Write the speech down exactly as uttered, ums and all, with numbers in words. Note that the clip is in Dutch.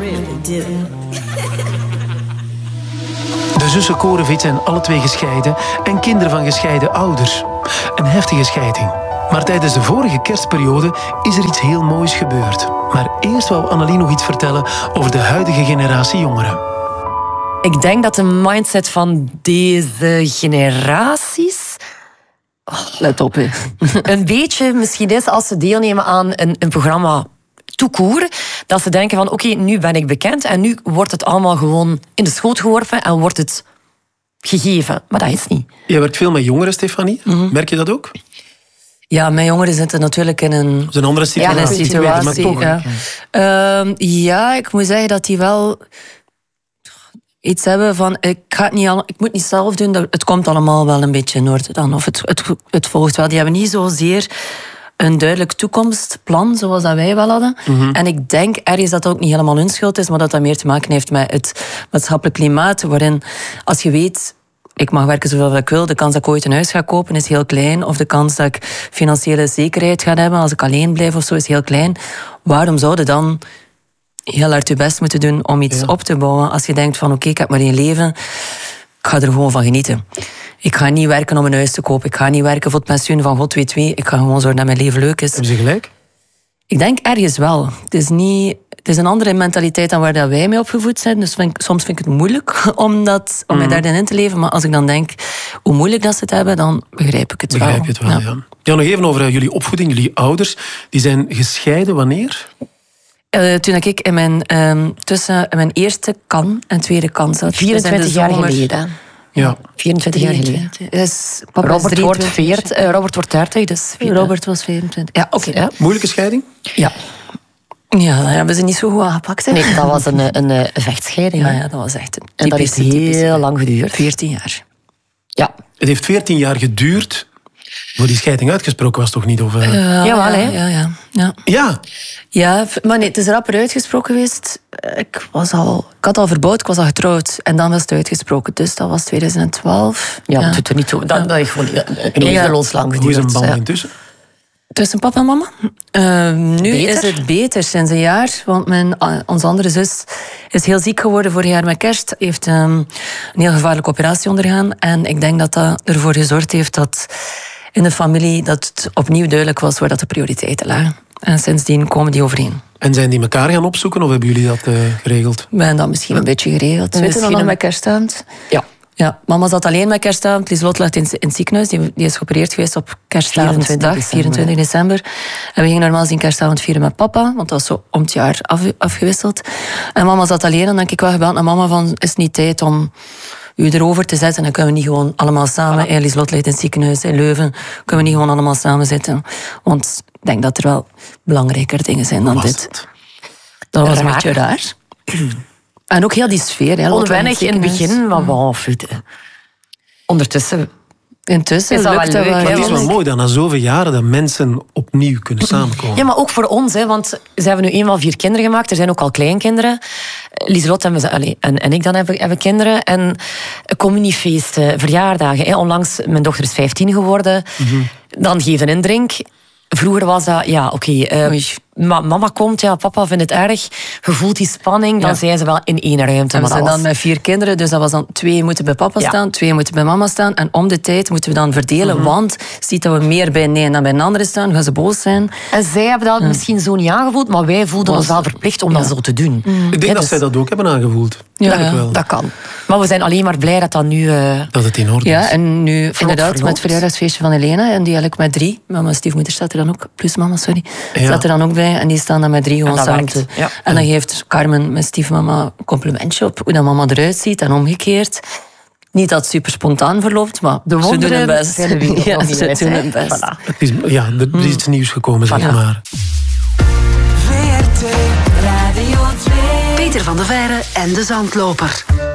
really do. De zussen Korevic zijn alle twee gescheiden en kinderen van gescheiden ouders. Een heftige scheiding. Maar tijdens de vorige kerstperiode is er iets heel moois gebeurd. Maar eerst wou Annelie nog iets vertellen over de huidige generatie jongeren. Ik denk dat de mindset van deze generaties... Oh, let op, hè. Een beetje misschien is als ze deelnemen aan een, een programma tout court, dat ze denken van oké, okay, nu ben ik bekend en nu wordt het allemaal gewoon in de schoot geworpen en wordt het gegeven. Maar dat is niet. Je werkt veel met jongeren, Stefanie. Mm-hmm. Merk je dat ook? Ja, mijn jongeren zitten natuurlijk in een... Dat is een andere situatie. Ja, een situatie, maar toch, ja. Ja. Uh, ja, ik moet zeggen dat die wel iets hebben van... Ik, ga het, niet al, ik moet niet zelf doen, dat, het komt allemaal wel een beetje in orde dan. Of het, het, het volgt wel. Die hebben niet zozeer een duidelijk toekomstplan, zoals dat wij wel hadden. Mm-hmm. En ik denk ergens dat dat ook niet helemaal hun schuld is, maar dat dat meer te maken heeft met het maatschappelijk klimaat, waarin, als je weet... Ik mag werken zoveel ik wil. De kans dat ik ooit een huis ga kopen is heel klein. Of de kans dat ik financiële zekerheid ga hebben als ik alleen blijf of zo is heel klein. Waarom zou je dan heel hard je best moeten doen om iets ja. op te bouwen als je denkt van oké, okay, ik heb maar één leven. Ik ga er gewoon van genieten. Ik ga niet werken om een huis te kopen. Ik ga niet werken voor het pensioen van God weet wie. Ik ga gewoon zorgen dat mijn leven leuk is. Hebben ze gelijk? Ik denk ergens wel. Het is niet... Het is een andere mentaliteit dan waar dat wij mee opgevoed zijn. Dus vind ik, soms vind ik het moeilijk om, dat, om mm. mij daarin in te leven. Maar als ik dan denk hoe moeilijk dat ze het hebben, dan begrijp ik het begrijp wel. Begrijp je het wel, ja. ja. Ja, nog even over jullie opvoeding. Jullie ouders, die zijn gescheiden wanneer? Uh, toen ik in mijn, um, tussen mijn eerste kan en tweede kan zat. vierentwintig jaar geleden. Ja. vierentwintig jaar geleden. Dus Robert, wordt veertig, uh, Robert wordt dertig, dus... Robert was vierentwintig. Ja, oké. Okay. Ja. Moeilijke scheiding? Ja. Ja, dat hebben ze niet zo goed aangepakt. Hè? Nee, dat was een, een, een vechtscheiding. Ja, ja, dat was echt een en dat heeft heel typische. lang geduurd. veertien jaar. Ja. Het heeft veertien jaar geduurd voor die scheiding uitgesproken was, toch niet? Of, uh... uh, Jawel, hè? Ja, ja, ja. Ja? Ja, maar nee, het is rapper uitgesproken geweest. Ik, was al, ik had al verbouwd, ik was al getrouwd. En dan was het uitgesproken. Dus dat was twintig twaalf. Ja, ja. dat doet er niet toe. Dat, ja. dat heeft gewoon eindeloos lang geduurd. Hoe is een band intussen? Tussen papa en mama? Uh, nu beter? is het beter sinds een jaar. Want mijn, uh, onze andere zus is heel ziek geworden vorig jaar met kerst. Heeft um, een heel gevaarlijke operatie ondergaan. En ik denk dat dat ervoor gezorgd heeft dat in de familie dat het opnieuw duidelijk was waar dat de prioriteiten lagen. En sindsdien komen die overeen. En zijn die elkaar gaan opzoeken of hebben jullie dat uh, geregeld? We hebben dat misschien een beetje geregeld. Weet je nog met kerstavond? Ja. Ja, mama zat alleen met kerstavond. Lieslot lag in, in het ziekenhuis. Die, die is geopereerd geweest op kerstavonddag, vierentwintig december. En we gingen normaal zien kerstavond vieren met papa, want dat was zo om het jaar af, afgewisseld. En mama zat alleen en dan heb ik wel gebeld naar mama van, is het niet tijd om u erover te zetten? Dan kunnen we niet gewoon allemaal samen. Ja. Lieslot ligt in het ziekenhuis in Leuven. Kunnen we niet gewoon allemaal samen zitten? Want ik denk dat er wel belangrijker dingen zijn dan dit. Het? Dat was raar. een beetje raar. En ook heel die sfeer. Hè, onwennig in het begin, maar wow, ondertussen... Intussen is dat lukt wel leuk. Maar het is wel mooi dat na zoveel jaren dat mensen opnieuw kunnen samenkomen. Ja, maar ook voor ons, hè, want ze hebben nu eenmaal vier kinderen gemaakt. Er zijn ook al kleinkinderen. Lieselot hebben ze, allez, en, en ik dan hebben, hebben kinderen. En communiefeesten, verjaardagen. Hè. Onlangs, mijn dochter is vijftien geworden. Mm-hmm. Dan geef een indrink. Vroeger was dat, ja, oké, okay, uh, ma- mama komt, ja, papa vindt het erg. Je voelt die spanning, dan ja. zijn ze wel in één ruimte. En we zijn was... dan met vier kinderen, dus dat was dan twee moeten bij papa ja. staan, twee moeten bij mama staan. En om de tijd moeten we dan verdelen, mm-hmm. want ziet dat we meer bij een en dan bij een andere staan, gaan ze boos zijn. En zij hebben dat ja. misschien zo niet aangevoeld, maar wij voelden was... ons wel verplicht om ja. dat zo te doen. Mm. Ik denk ja, dat dus... zij dat ook hebben aangevoeld. Ja, ja, wel. Dat kan. Maar we zijn alleen maar blij dat dat nu... Uh, dat het in orde is. Ja, en nu Vlot inderdaad verloopt. met het verjaardagsfeestje van Elena, en die eigenlijk met drie, mama en stiefmoeder staat er dan ook, plus mama, sorry, ja. staat er dan ook bij, en die staan dan met drie gewoon samen te... Ja. En dan geeft Carmen mijn stiefmama een complimentje op hoe dat mama eruit ziet, en omgekeerd. Niet dat het super spontaan verloopt, maar de ze doen hun best. Ja, ze doen hun best. Voilà. Het is, ja, er is iets nieuws gekomen, zeg voilà. maar. V R T Radio twee. Peter van der Veijren en de Zandloper.